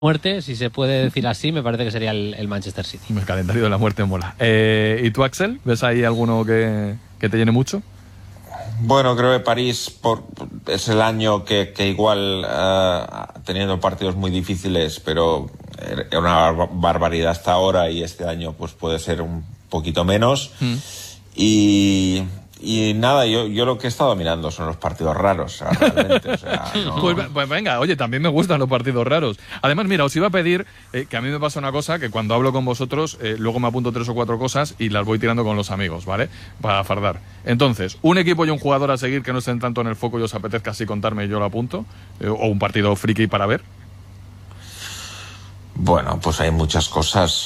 muerte, si se puede decir así, me parece que sería el Manchester City. El calendario de la muerte mola. ¿Y tú, Axel? ¿Ves ahí alguno que te llene mucho? Bueno, creo que París es el año que igual, teniendo partidos muy difíciles, pero era una barbaridad hasta ahora, y este año pues puede ser un poquito menos. Y nada, yo lo que he estado mirando son los partidos raros, realmente. O sea, no... Pues venga, oye, también me gustan los partidos raros. Además, mira, os iba a pedir, que a mí me pasa una cosa, que cuando hablo con vosotros, luego me apunto 3 o 4 cosas y las voy tirando con los amigos, ¿vale? Para fardar. Entonces, un equipo y un jugador a seguir que no estén tanto en el foco y os apetezca así contarme y yo lo apunto, o un partido friki para ver. Bueno, pues hay muchas cosas,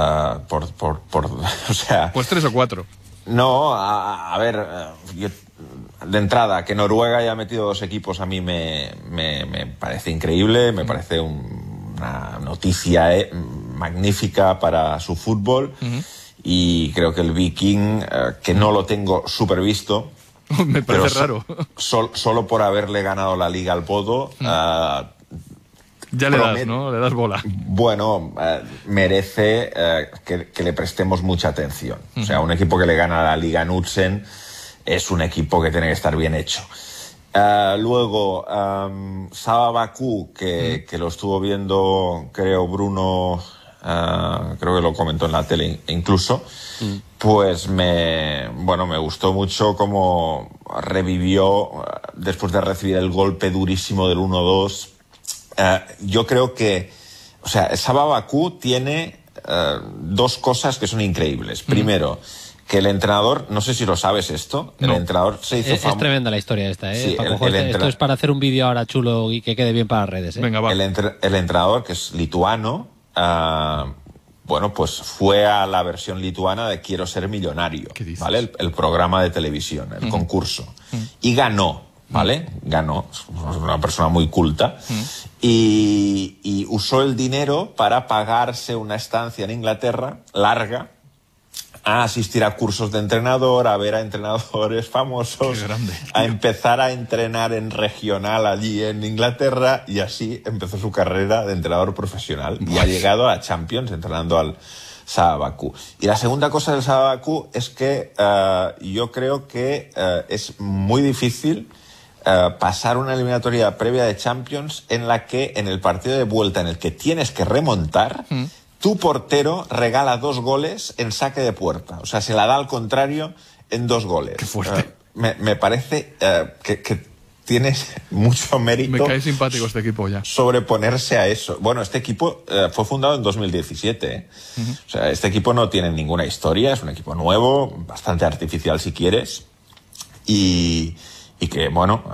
o sea... Pues 3 o 4. No, a ver, yo, de entrada, que Noruega haya metido 2 equipos a mí me parece increíble, me parece una noticia magnífica para su fútbol, y creo que el Viking, que no lo tengo súper visto, me parece raro. Solo por haberle ganado la Liga al Bodo, ya le das, ¿no? Le das bola. Bueno, merece que le prestemos mucha atención. O sea, un equipo que le gana la Liga Knudsen es un equipo que tiene que estar bien hecho. Luego, Saba Bakú, que lo estuvo viendo, creo, Bruno, creo que lo comentó en la tele incluso, pues me gustó mucho cómo revivió después de recibir el golpe durísimo del 1-2. Yo creo que, o sea, Saba Bakú tiene 2 cosas que son increíbles. Primero, que el entrenador, no sé si lo sabes esto, el entrenador se hizo famoso. Es tremenda la historia esta, ¿eh? Sí, esto es para hacer un vídeo ahora chulo y que quede bien para las redes, ¿eh? Venga, va. El entrenador, que es lituano, pues fue a la versión lituana de Quiero ser millonario, ¿vale? El programa de televisión, el concurso. Y ganó. ¿Vale? Ganó, es una persona muy culta, y usó el dinero para pagarse una estancia en Inglaterra larga, a asistir a cursos de entrenador, a ver a entrenadores famosos, a empezar a entrenar en regional allí en Inglaterra, y así empezó su carrera de entrenador profesional y ha llegado a Champions entrenando al Saba Bakú. Y la segunda cosa del Saba Bakú es que yo creo que es muy difícil pasar una eliminatoria previa de Champions en la que, en el partido de vuelta en el que tienes que remontar, tu portero regala 2 goles en saque de puerta. O sea, se la da al contrario en 2 goles. Qué fuerte. Me parece que tienes mucho mérito. Me cae simpático este equipo ya. Sobreponerse a eso. Bueno, este equipo fue fundado en 2017. O sea, este equipo no tiene ninguna historia, es un equipo nuevo, bastante artificial si quieres. Y que,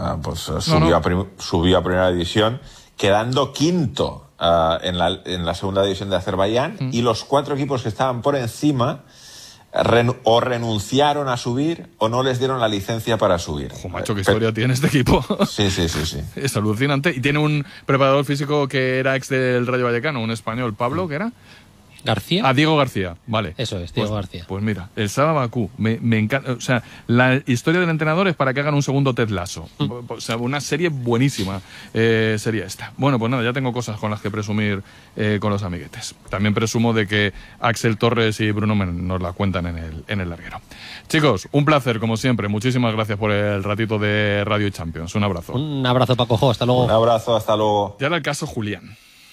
subió a primera división, quedando quinto en la segunda división de Azerbaiyán, y los 4 equipos que estaban por encima o renunciaron a subir o no les dieron la licencia para subir. Macho, qué historia tiene este equipo. Sí. Es alucinante. Y tiene un preparador físico que era ex del Rayo Vallecano, un español, Pablo, ¿qué era? ¿García? Diego García, vale. Eso es, Diego García. Pues mira, el Saba Bakú, me encanta. O sea, la historia del entrenador es para que hagan un segundo Ted Lasso. O sea, una serie buenísima sería esta. Bueno, pues nada, ya tengo cosas con las que presumir con los amiguetes. También presumo de que Axel Torres y Bruno nos la cuentan en el larguero. Chicos, un placer, como siempre. Muchísimas gracias por el ratito de Radio Champions. Un abrazo. Un abrazo, Paco Jo. Hasta luego. Un abrazo, hasta luego. Y ahora el caso Julián.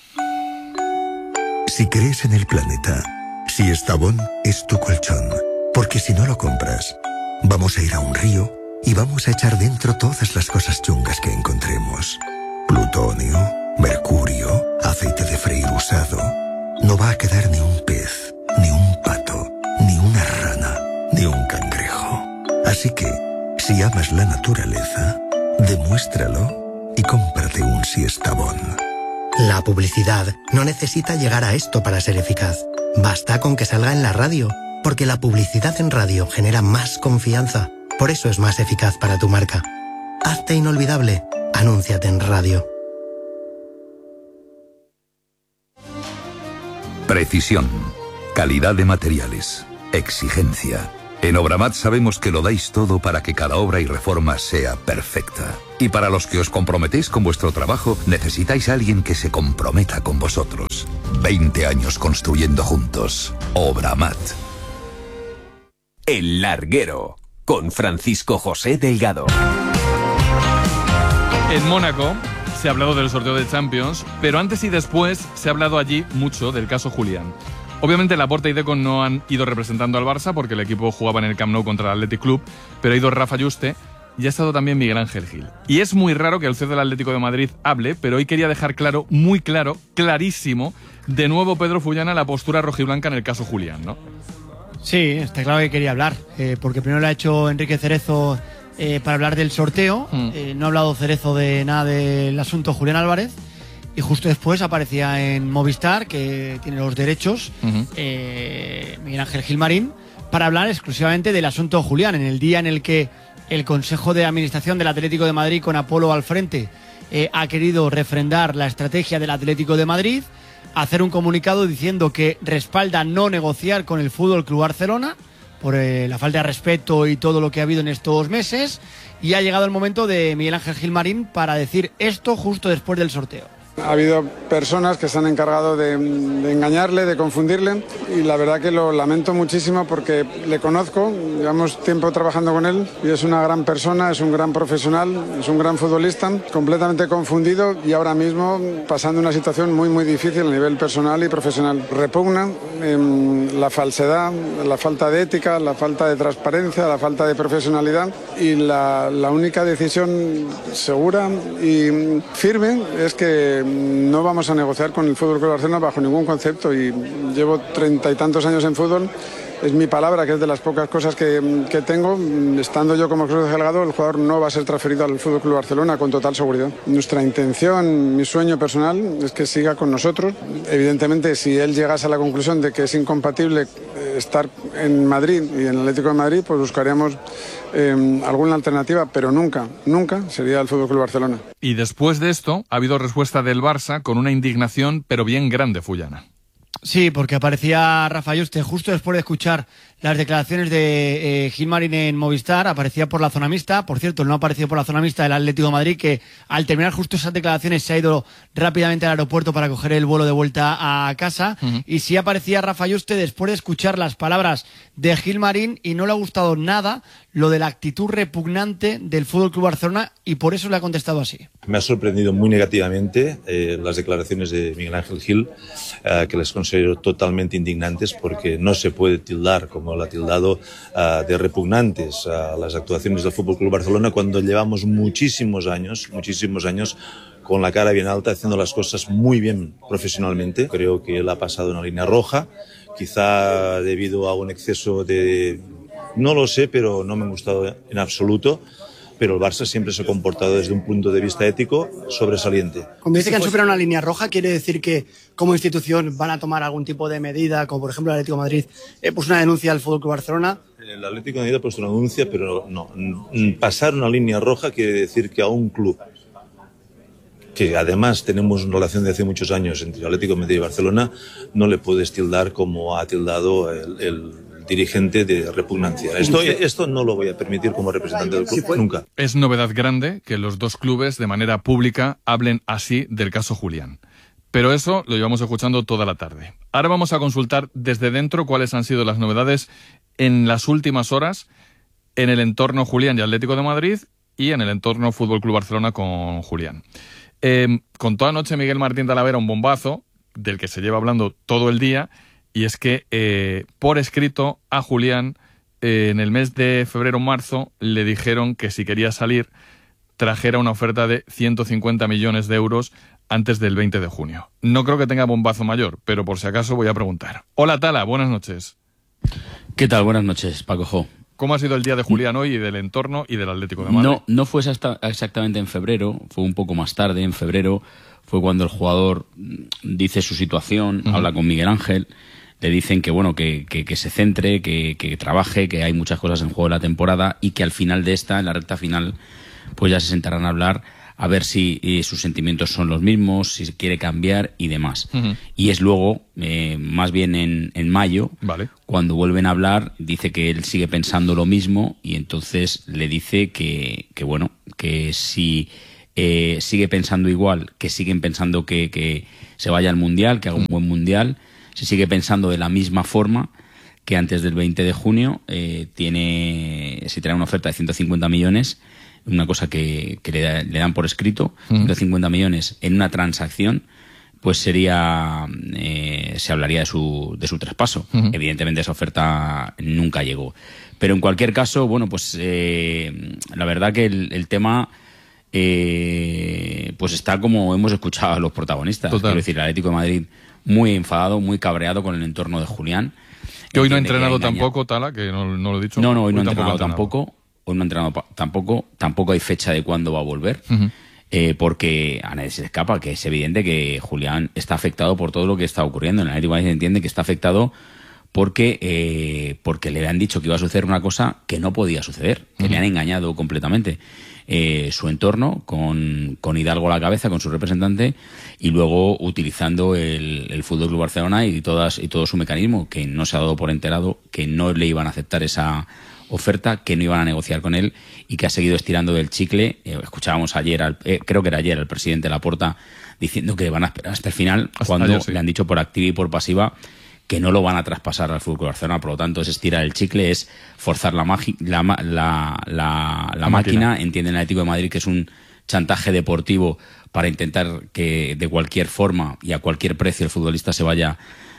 Si crees en el planeta, si Estavón es tu colchón, porque si no lo compras, vamos a ir a un río y vamos a echar dentro todas las cosas chungas que encontremos. Plutonio, mercurio, aceite de freír usado. No va a quedar ni un pez, ni un pato, ni una rana, ni un cangrejo. Así que, si amas la naturaleza, demuéstralo y cómprate un Siestabón. La publicidad no necesita llegar a esto para ser eficaz. Basta con que salga en la radio, porque la publicidad en radio genera más confianza. Por eso es más eficaz para tu marca. Hazte inolvidable. Anúnciate en radio. Precisión, calidad de materiales, exigencia, En Obramat sabemos que lo dais todo para que cada obra y reforma sea perfecta. Y para los que os comprometéis con vuestro trabajo, necesitáis a alguien que se comprometa con vosotros. 20 años construyendo juntos. Obramat. El Larguero, con Francisco José Delgado. En Mónaco se ha hablado del sorteo de Champions, pero antes y después se ha hablado allí mucho del caso Julián. Obviamente Laporta y Deco no han ido representando al Barça porque el equipo jugaba en el Camp Nou contra el Athletic Club, pero ha ido Rafa Yuste y ha estado también Miguel Ángel Gil. Y es muy raro que el CEO del Atlético de Madrid hable, pero hoy quería dejar claro, muy claro, clarísimo, de nuevo Pedro Fullana la postura rojiblanca en el caso Julián, ¿no? Sí, está claro que quería hablar, porque primero lo ha hecho Enrique Cerezo para hablar del sorteo, no ha hablado Cerezo de nada del asunto Julián Álvarez. Y justo después aparecía en Movistar, que tiene los derechos, Miguel Ángel Gilmarín, para hablar exclusivamente del asunto Julián, en el día en el que el Consejo de Administración del Atlético de Madrid, con Apolo al frente, ha querido refrendar la estrategia del Atlético de Madrid, hacer un comunicado diciendo que respalda no negociar con el Fútbol Club Barcelona por la falta de respeto y todo lo que ha habido en estos meses, y ha llegado el momento de Miguel Ángel Gilmarín para decir esto justo después del sorteo. Ha habido personas que se han encargado de engañarle, de confundirle, y la verdad que lo lamento muchísimo porque le conozco, llevamos tiempo trabajando con él y es una gran persona, es un gran profesional, es un gran futbolista, completamente confundido y ahora mismo pasando una situación muy difícil a nivel personal y profesional. Repugna la falsedad, la falta de ética, la falta de transparencia, la falta de profesionalidad, y la única decisión segura y firme es que no vamos a negociar con el Fútbol Club Barcelona bajo ningún concepto, y llevo 30 y tantos años en fútbol. Es mi palabra, que es de las pocas cosas que tengo. Estando yo como Cruz Delgado, el jugador no va a ser transferido al Fútbol Club Barcelona con total seguridad. Nuestra intención, mi sueño personal, es que siga con nosotros. Evidentemente, si él llegase a la conclusión de que es incompatible estar en Madrid y en el Atlético de Madrid, pues buscaríamos alguna alternativa, pero nunca sería el Fútbol Club Barcelona. Y después de esto, ha habido respuesta del Barça con una indignación, pero bien grande, Fullana. Sí, porque aparecía Rafa Yuste justo después de escuchar las declaraciones de Gilmarín en Movistar, aparecía por la zona mixta. Por cierto, no ha aparecido por la zona mixta del Atlético de Madrid, que al terminar justo esas declaraciones se ha ido rápidamente al aeropuerto para coger el vuelo de vuelta a casa. Y sí aparecía Rafa Yuste después de escuchar las palabras de Gilmarín, y no le ha gustado nada lo de la actitud repugnante del Fútbol Club Barcelona, y por eso le ha contestado así. Me ha sorprendido muy negativamente las declaraciones de Miguel Ángel Gil, que les considero totalmente indignantes, porque no se puede tildar, como lo ha tildado, de repugnantes a las actuaciones del Fútbol Club Barcelona, cuando llevamos muchísimos años con la cara bien alta, haciendo las cosas muy bien profesionalmente. Creo que él ha pasado una línea roja, quizá debido a un exceso de... no lo sé, pero no me ha gustado en absoluto. Pero el Barça siempre se ha comportado desde un punto de vista ético sobresaliente. Cuando dice que han superado una línea roja, ¿quiere decir que como institución van a tomar algún tipo de medida, como por ejemplo el Atlético de Madrid puso una denuncia al Fútbol Club Barcelona? El Atlético de Madrid ha puesto una denuncia, pero no. Pasar una línea roja quiere decir que a un club, que además tenemos una relación de hace muchos años entre el Atlético de Madrid y Barcelona, no le puedes tildar como ha tildado el dirigente de repugnancia. Esto no lo voy a permitir como representante del club, nunca. Es novedad grande que los dos clubes de manera pública hablen así del caso Julián. Pero eso lo llevamos escuchando toda la tarde. Ahora vamos a consultar desde dentro cuáles han sido las novedades en las últimas horas en el entorno Julián y Atlético de Madrid, y en el entorno Fútbol Club Barcelona con Julián. Contó anoche Miguel Martín Talavera un bombazo del que se lleva hablando todo el día, y es que por escrito a Julián en el mes de febrero o marzo le dijeron que si quería salir trajera una oferta de 150 millones de euros antes del 20 de junio. No creo que tenga bombazo mayor, pero por si acaso voy a preguntar. Hola Tala, buenas noches. ¿Qué tal? Buenas noches, Paco Jo. ¿Cómo ha sido el día de Julián hoy y del entorno y del Atlético de Madrid? No fue exactamente en febrero, fue un poco más tarde. En febrero fue cuando el jugador dice su situación, habla con Miguel Ángel, le dicen que bueno, que se centre, que trabaje, que hay muchas cosas en juego de la temporada, y que al final de esta, en la recta final, pues ya se sentarán a hablar a ver si sus sentimientos son los mismos, si quiere cambiar y demás. Y es luego, más bien en mayo, cuando vuelven a hablar, dice que él sigue pensando lo mismo y entonces le dice que bueno, que si sigue pensando igual, que siguen pensando que se vaya al Mundial, que haga un buen Mundial, si sigue pensando de la misma forma, que antes del 20 de junio si trae una oferta de 150 millones, una cosa que le dan por escrito, 150 millones en una transacción, pues sería se hablaría de su traspaso. Evidentemente esa oferta nunca llegó. Pero en cualquier caso, bueno, pues la verdad que el tema pues está como hemos escuchado a los protagonistas. Quiero decir, el Atlético de Madrid muy enfadado, muy cabreado con el entorno de Julián. Que hoy no ha entrenado tampoco, Tala, que no lo he dicho. No, hoy no ha entrenado tampoco. Hoy no ha entrenado tampoco hay fecha de cuándo va a volver. Porque a nadie se le escapa que es evidente que Julián está afectado por todo lo que está ocurriendo. En el Atlético de Madrid se entiende que está afectado porque le han dicho que iba a suceder una cosa que no podía suceder, que le han engañado completamente. Su entorno, con Hidalgo a la cabeza, con su representante, y luego utilizando el Fútbol Club Barcelona y todo su mecanismo, que no se ha dado por enterado, que no le iban a aceptar esa oferta, que no iban a negociar con él y que ha seguido estirando del chicle. Escuchábamos ayer, creo que era ayer, al presidente Laporta diciendo que van a esperar hasta el final, cuando ayer, le han dicho por activa y por pasiva que no lo van a traspasar al Fútbol Club Barcelona. Por lo tanto, es estirar el chicle, es forzar la máquina. Entiende el Atlético de Madrid que es un chantaje deportivo para intentar que de cualquier forma y a cualquier precio el futbolista se vaya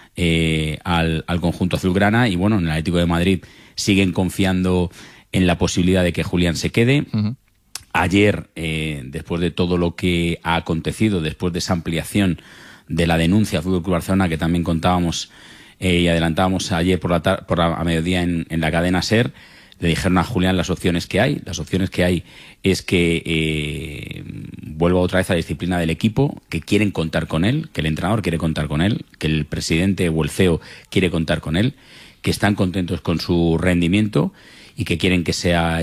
al conjunto azulgrana. Y bueno, en el Atlético de Madrid siguen confiando en la posibilidad de que Julián se quede. Ayer, después de todo lo que ha acontecido, después de esa ampliación de la denuncia al Fútbol Club Barcelona, que también contábamos y adelantábamos ayer a mediodía en la cadena SER, le dijeron a Julián las opciones que hay. Las opciones que hay es que vuelva otra vez a la disciplina del equipo, que quieren contar con él, que el entrenador quiere contar con él, que el presidente o el CEO quiere contar con él, que están contentos con su rendimiento y que quieren que sea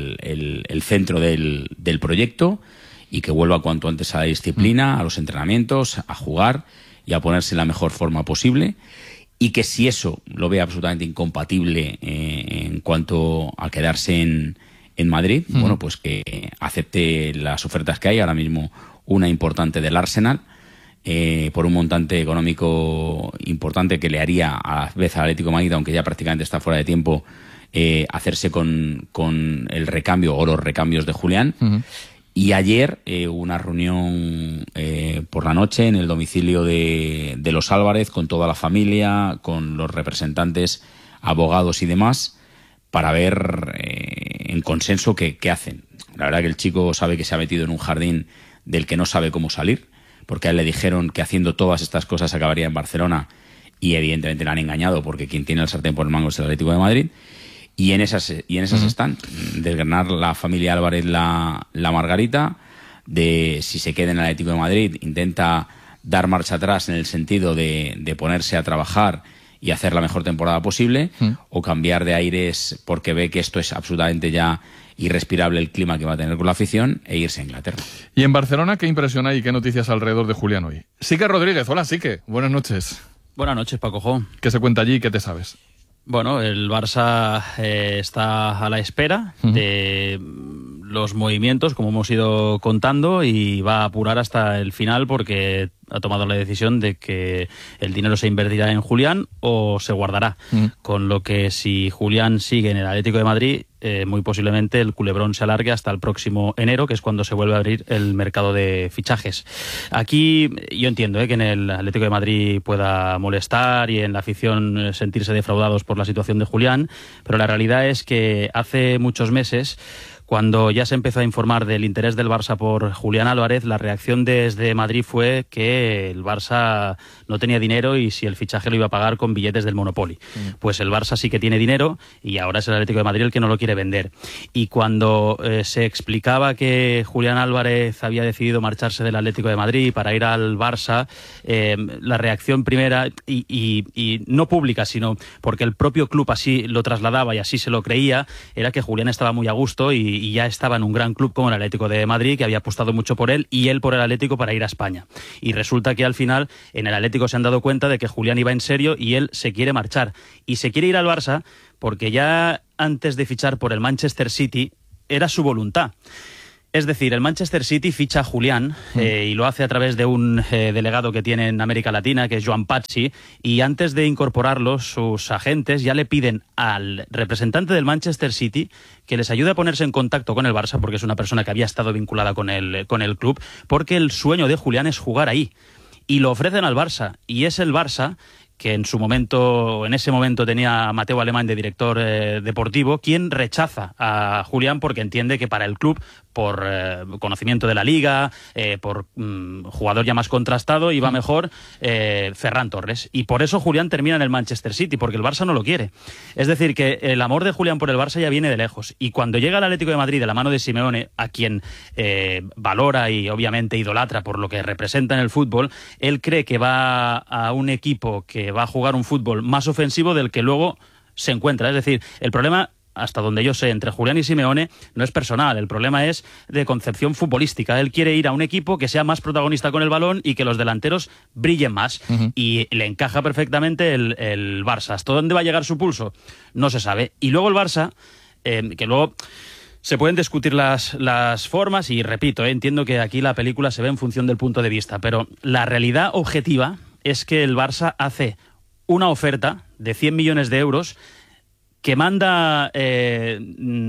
el centro del proyecto y que vuelva cuanto antes a la disciplina, a los entrenamientos, a jugar y a ponerse en la mejor forma posible. Y que si eso lo ve absolutamente incompatible en cuanto a quedarse en Madrid, bueno, pues que acepte las ofertas que hay. Ahora mismo una importante del Arsenal, por un montante económico importante que le haría a la vez al Atlético de Madrid, aunque ya prácticamente está fuera de tiempo, hacerse con el recambio o los recambios de Julián. Y ayer una reunión por la noche en el domicilio de los Álvarez con toda la familia, con los representantes, abogados y demás, para ver en consenso qué hacen. La verdad que el chico sabe que se ha metido en un jardín del que no sabe cómo salir, porque a él le dijeron que haciendo todas estas cosas acabaría en Barcelona y evidentemente le han engañado porque quien tiene el sartén por el mango es el Atlético de Madrid. Y en esas están, desgranar la familia Álvarez la margarita, de si se queda en el Atlético de Madrid, intenta dar marcha atrás en el sentido de ponerse a trabajar y hacer la mejor temporada posible, o cambiar de aires porque ve que esto es absolutamente ya irrespirable el clima que va a tener con la afición, e irse a Inglaterra. ¿Y en Barcelona qué impresión hay y qué noticias alrededor de Julián hoy? Sique Rodríguez, hola Sique, buenas noches. Buenas noches, Paco Jo. ¿Qué se cuenta allí y qué te sabes? Bueno, el Barça está a la espera de los movimientos, como hemos ido contando, y va a apurar hasta el final porque ha tomado la decisión de que el dinero se invertirá en Julián o se guardará. Con lo que si Julián sigue en el Atlético de Madrid, muy posiblemente el culebrón se alargue hasta el próximo enero, que es cuando se vuelve a abrir el mercado de fichajes. Aquí yo entiendo que en el Atlético de Madrid pueda molestar y en la afición sentirse defraudados por la situación de Julián, pero la realidad es que hace muchos meses, cuando ya se empezó a informar del interés del Barça por Julián Álvarez, la reacción desde Madrid fue que el Barça no tenía dinero y si el fichaje lo iba a pagar con billetes del Monopoly. Pues el Barça sí que tiene dinero y ahora es el Atlético de Madrid el que no lo quiere vender. Y cuando se explicaba que Julián Álvarez había decidido marcharse del Atlético de Madrid para ir al Barça, la reacción primera, y no pública, sino porque el propio club así lo trasladaba y así se lo creía, era que Julián estaba muy a gusto y y ya estaba en un gran club como el Atlético de Madrid, que había apostado mucho por él y él por el Atlético para ir a España. Y resulta que al final en el Atlético se han dado cuenta de que Julián iba en serio y él se quiere marchar. Y se quiere ir al Barça porque ya antes de fichar por el Manchester City era su voluntad. Es decir, el Manchester City ficha a Julián y lo hace a través de un delegado que tiene en América Latina, que es Joan Pazzi, y antes de incorporarlo, sus agentes ya le piden al representante del Manchester City que les ayude a ponerse en contacto con el Barça, porque es una persona que había estado vinculada con el club, porque el sueño de Julián es jugar ahí. Y lo ofrecen al Barça, y es el Barça que en ese momento tenía a Mateu Alemany de director deportivo, quien rechaza a Julián porque entiende que para el club, por conocimiento de la liga, por jugador ya más contrastado, iba mejor Ferran Torres. Y por eso Julián termina en el Manchester City, porque el Barça no lo quiere. Es decir, que el amor de Julián por el Barça ya viene de lejos. Y cuando llega al Atlético de Madrid de la mano de Simeone, a quien valora y obviamente idolatra por lo que representa en el fútbol, él cree que va a un equipo que va a jugar un fútbol más ofensivo del que luego se encuentra. Es decir, el problema, hasta donde yo sé, entre Julián y Simeone no es personal, el problema es de concepción futbolística. Él quiere ir a un equipo que sea más protagonista con el balón y que los delanteros brillen más. Y le encaja perfectamente el Barça. ¿Hasta dónde va a llegar su pulso? No se sabe. Y luego el Barça, que luego se pueden discutir las formas, y repito, entiendo que aquí la película se ve en función del punto de vista, pero la realidad objetiva es que el Barça hace una oferta de 100 millones de euros que manda 3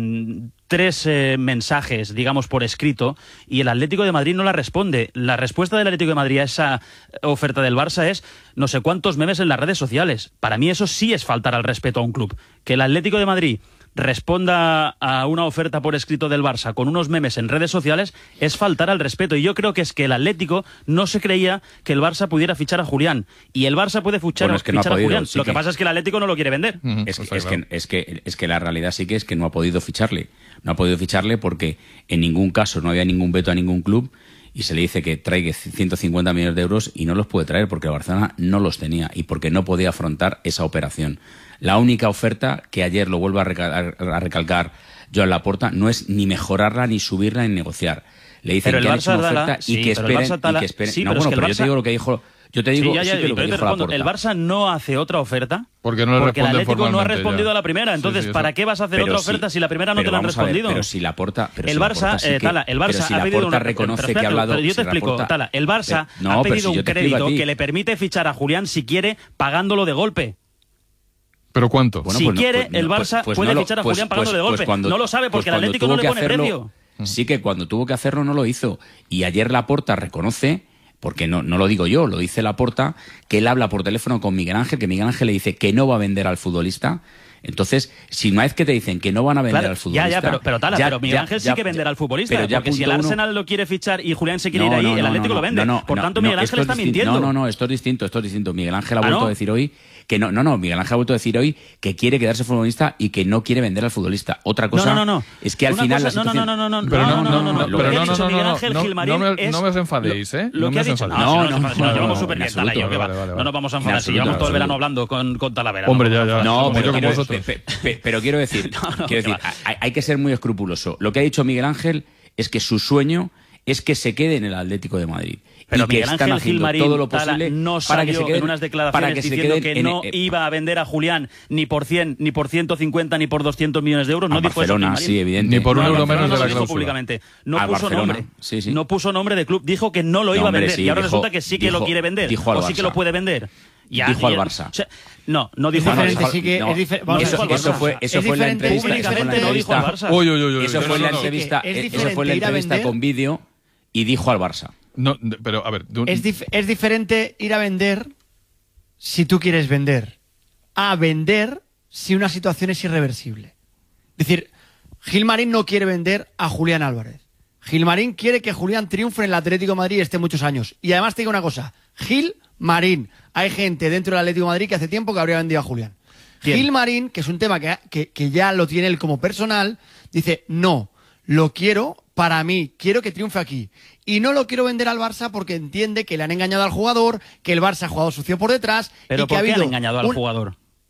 mensajes, digamos, por escrito, y el Atlético de Madrid no la responde. La respuesta del Atlético de Madrid a esa oferta del Barça es no sé cuántos memes en las redes sociales. Para mí eso sí es faltar al respeto a un club. Que el Atlético de Madrid responda a una oferta por escrito del Barça con unos memes en redes sociales es faltar al respeto. Y yo creo que es que el Atlético no se creía que el Barça pudiera fichar a Julián. Y el Barça puede fichar a Julián. Lo que pasa es que el Atlético no lo quiere vender. Es que la realidad sí que es que no ha podido ficharle. No ha podido ficharle porque en ningún caso no había ningún veto a ningún club, y se le dice que traiga 150 millones de euros y no los puede traer porque el Barcelona no los tenía y porque no podía afrontar esa operación. La única oferta, que ayer lo vuelvo a recalcar Joan Laporta, no es ni mejorarla, ni subirla, ni negociar. Le dicen que han hecho una oferta y que esperen. Sí, no, bueno, pero yo te digo lo que dijo. Yo te digo, lo que dijo Laporta. El Barça no hace otra oferta porque el Atlético no ha respondido a la primera. Entonces, ¿para qué vas a hacer otra oferta si la primera no te la han respondido? Pero si Laporta, el Barça ha pedido una reconoce que ha hablado. Pero yo te explico, Tala. El Barça ha pedido un crédito que le permite fichar a Julián si quiere, pagándolo de golpe. ¿Pero cuánto? Bueno, si quiere, el Barça puede fichar a Julián pagándolo de golpe. No lo sabe porque el Atlético no le pone precio. Sí, que cuando tuvo que hacerlo no lo hizo. Y ayer Laporta reconoce, porque no lo digo yo, lo dice Laporta, que él habla por teléfono con Miguel Ángel, que Miguel Ángel le dice que no va a vender al futbolista. Entonces, si una vez que te dicen que no van a vender al futbolista... Pero Miguel Ángel sí que venderá al futbolista, porque si el Arsenal lo quiere fichar y Julián se quiere ir ahí, el Atlético lo vende. Por tanto, Miguel Ángel está mintiendo. No, esto es distinto. Miguel Ángel ha vuelto a decir hoy que Miguel Ángel ha vuelto a decir hoy que quiere quedarse futbolista y que no quiere vender al futbolista. Otra cosa es que al final la situación... No me os enfadéis, ¿eh? Lo que ha dicho... No, llevamos súper bien, Talavera. No nos vamos a enfadar si llevamos todo el verano hablando con Talavera. Hombre, ya. No, pero quiero decir, hay que ser muy escrupuloso. Lo que ha dicho Miguel Ángel es que su sueño es que se quede en el Atlético de Madrid. Pero y que Miguel están Ángel haciendo todo lo posible no para que se queden en unas declaraciones diciendo que no iba a vender a Julián ni por 100, ni por 150, ni por 200 millones de euros. No dijo Barcelona, eso. Sí, evidente. Ni por un euro menos de la cláusula. Públicamente. No puso nombre. No puso nombre de club. Dijo que no lo iba a vender. Y ahora resulta que sí que lo quiere vender. O sí que lo puede vender. Dijo al Barça. No dijo al Barça. Eso fue en la entrevista. Eso fue en la entrevista con vídeo y dijo al Barça. No, pero a ver... Es diferente ir a vender si tú quieres vender, a vender si una situación es irreversible. Es decir, Gilmarín no quiere vender a Julián Álvarez. Gilmarín quiere que Julián triunfe en el Atlético de Madrid y esté muchos años. Y además te digo una cosa, Gilmarín. Hay gente dentro del Atlético de Madrid que hace tiempo que habría vendido a Julián. Gilmarín, que es un tema que ya lo tiene él como personal, dice, no, lo quiero para mí, quiero que triunfe aquí. Y no lo quiero vender al Barça porque entiende que le han engañado al jugador, que el Barça ha jugado sucio por detrás. ¿Pero y que por qué han engañado al jugador?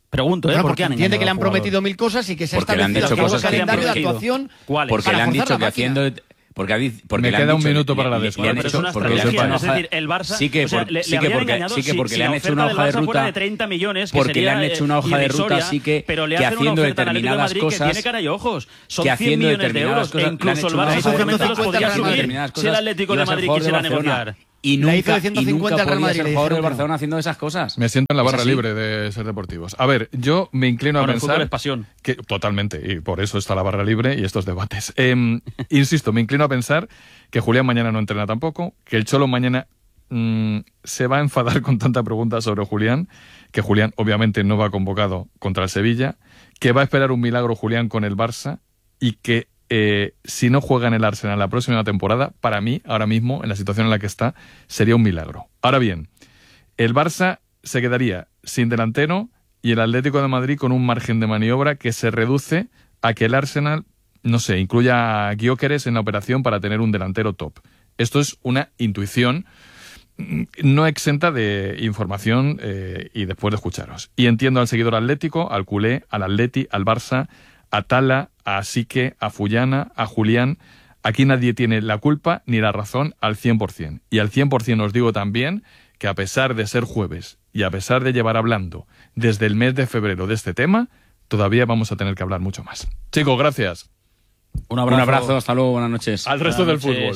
Pregunto, Bueno, ¿por porque qué han entiende engañado que le han al jugador? prometido 1000 cosas y que se ha Porque le han establecido dicho un cosas que le han calendario de prometido. actuación. ¿Cuáles? Porque Para le han forzar dicho la que máquina. haciendo... Porque Me le han queda un dicho- minuto para la le- después. le han Pero es hecho- una porque le han estrategia, hecho una es hoja- decir, el Barça sí que o sea, por- le sí que habrían porque engañado sí que si- porque si le han la hecho una oferta hoja de del Barça fuera ruta de 30 millones, que porque le han sería, hecho una hoja de ruta irrisoria, así que pero le que hacen una haciendo oferta al Atlético de determinadas Madrid que cosas tiene cara y ojos. Son que 100 haciendo millones de determinadas euros cosas, e le han incluso hecho el una Barça hoja de seguramente ruta los podría haciendo subir determinadas si el cosas, Atlético iba de a ser Madrid jugador del quisiera Barcelona. negociar. Y La hizo nunca, de 150 y nunca al Real podía Madrid, ser le jugador del dijeron que no. Barcelona haciendo esas cosas. Me siento en la ¿Es barra así? libre de Ser Deportivos. A ver, yo me inclino a Bueno, el pensar... fútbol es pasión. Que, totalmente, y por eso está la barra libre y estos debates. Insisto, me inclino a pensar que Julián mañana no entrena tampoco, que el Cholo mañana se va a enfadar con tanta pregunta sobre Julián, que Julián obviamente no va convocado contra el Sevilla, que va a esperar un milagro Julián con el Barça y que si no juega en el Arsenal la próxima temporada, para mí, ahora mismo, en la situación en la que está, sería un milagro. Ahora bien, el Barça se quedaría sin delantero y el Atlético de Madrid con un margen de maniobra que se reduce a que el Arsenal, no sé, incluya a Gyökeres en la operación para tener un delantero top. Esto es una intuición no exenta de información y después de escucharos. Y entiendo al seguidor atlético, al culé, al Atleti, al Barça, a Tala, a Sique, a Fullana, a Julián. Aquí nadie tiene la culpa ni la razón al 100%. Y al 100% os digo también que a pesar de ser jueves y a pesar de llevar hablando desde el mes de febrero de este tema, todavía vamos a tener que hablar mucho más. Chicos, gracias. Un abrazo, hasta luego, buenas noches. Al resto del fútbol.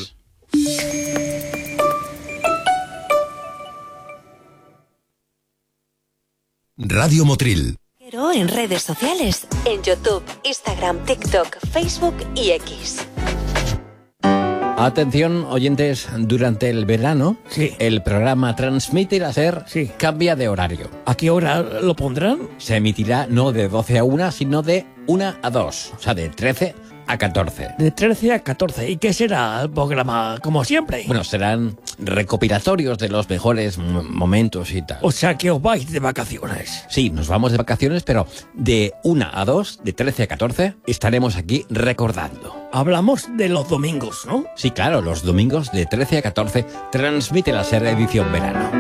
Radio Motril. En redes sociales, en YouTube, Instagram, TikTok, Facebook y X. Atención, oyentes, durante el verano, el programa Transmite la SER cambia de horario. ¿A qué hora lo pondrán? Se emitirá no de 12 a 1, sino de 1 a 2, o sea, de 13 a 14. De 13 a 14. ¿Y qué será el programa, como siempre? Bueno, serán recopilatorios de los mejores momentos y tal. O sea, que os vais de vacaciones. Sí, nos vamos de vacaciones, pero de 1 a 2, de 13 a 14, estaremos aquí recordando. Hablamos de los domingos, ¿no? Sí, claro, los domingos de 13 a 14 transmite la SER edición verano.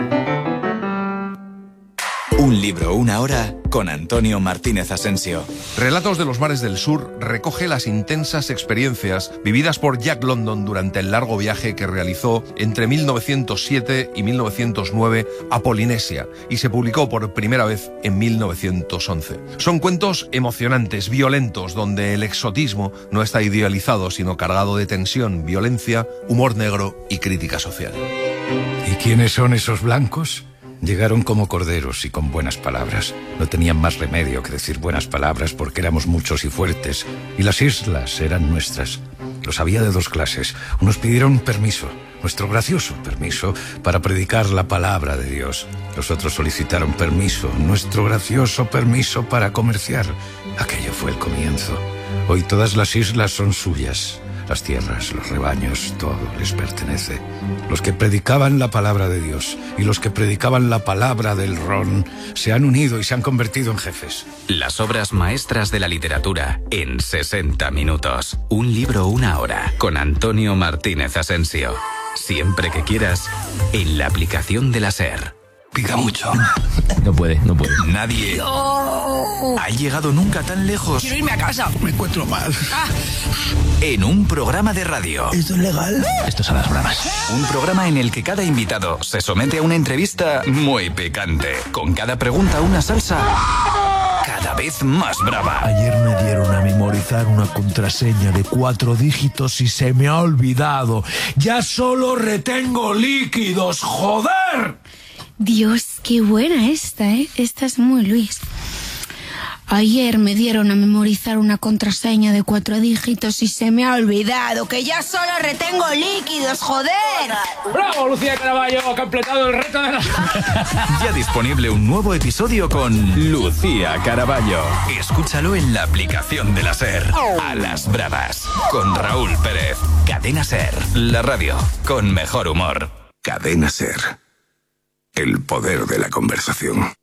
Un libro, una hora, con Antonio Martínez Asensio. Relatos de los mares del sur recoge las intensas experiencias vividas por Jack London durante el largo viaje que realizó entre 1907 y 1909 a Polinesia y se publicó por primera vez en 1911. Son cuentos emocionantes, violentos, donde el exotismo no está idealizado, sino cargado de tensión, violencia, humor negro y crítica social. ¿Y quiénes son esos blancos? Llegaron como corderos y con buenas palabras. No tenían más remedio que decir buenas palabras porque éramos muchos y fuertes, y las islas eran nuestras. Los había de dos clases. Unos pidieron permiso, nuestro gracioso permiso, para predicar la palabra de Dios. Los otros solicitaron permiso, nuestro gracioso permiso para comerciar. Aquello fue el comienzo. Hoy todas las islas son suyas. Las tierras, los rebaños, todo les pertenece. Los que predicaban la palabra de Dios y los que predicaban la palabra del ron se han unido y se han convertido en jefes. Las obras maestras de la literatura en 60 minutos. Un libro, una hora, con Antonio Martínez Asensio. Siempre que quieras, en la aplicación de la SER. Pica mucho. No puede. Nadie ha llegado nunca tan lejos. Quiero irme a casa. Me encuentro mal. En un programa de radio. ¿Esto es legal? Esto son las bromas. Un programa en el que cada invitado se somete a una entrevista muy picante. Con cada pregunta una salsa cada vez más brava. Ayer me dieron a memorizar una contraseña de 4 dígitos y se me ha olvidado. Ya solo retengo líquidos, ¡joder! Dios, qué buena esta, ¿eh? Esta es muy Luis. Ayer me dieron a memorizar una contraseña de 4 dígitos y se me ha olvidado que ya solo retengo líquidos, joder. ¡Bravo, Lucía Caraballo! Ha completado el reto de la... Ya disponible un nuevo episodio con Lucía Caraballo. Escúchalo en la aplicación de la SER. A las bravas. Con Raúl Pérez. Cadena SER. La radio con mejor humor. Cadena SER. El poder de la conversación.